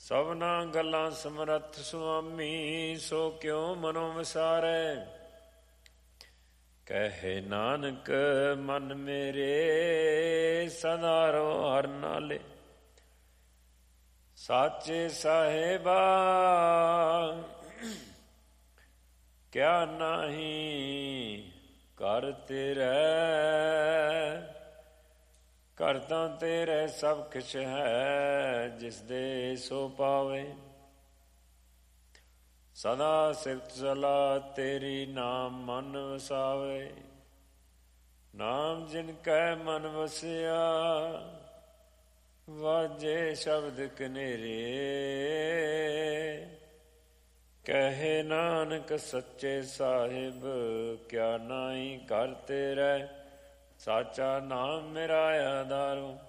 ਸਭਨਾ ਗੱਲਾਂ ਸਮਰੱਥ ਸੁਆਮੀ, ਸੋ ਕਿਉ ਮਨੋ ਵਿਸਾਰੈ। ਕਹੇ ਨਾਨਕ ਮਨ ਮੇਰੇ, ਸਦਾ ਰਹੁ ਹਰਿ ਨਾਲੇ। ਸਾਚੇ ਸਾਹਿਬਾ ਕਿਆ ਨਾਹੀ ਘਰ ਤੇਰੇ, ਘਰ ਤਾਂ ਤੇਰੇ ਸਭ ਕਿਛ ਹੈ, ਜਿਸ ਦੇ ਸੋ ਪਾਵੇ। ਸਦਾ ਸਿਫਤ ਸਲਾਹ ਤੇਰੀ, ਨਾਮ ਮਨ ਵਸਾਵੇ। ਨਾਮ ਜਿਨ ਕੈ ਮਨ ਵਸਿਆ, ਵਾਜੇ ਸ਼ਬਦ ਕਨੇਰੇ। ਕਹੇ ਨਾਨਕ ਸੱਚੇ ਸਾਹਿਬ ਕਿਆ ਨਾਹੀ ਘਰ ਤੇਰੇ, ਸਾਚਾ ਨਾਮ ਮੇਰਾ ਆਧਾਰੋ।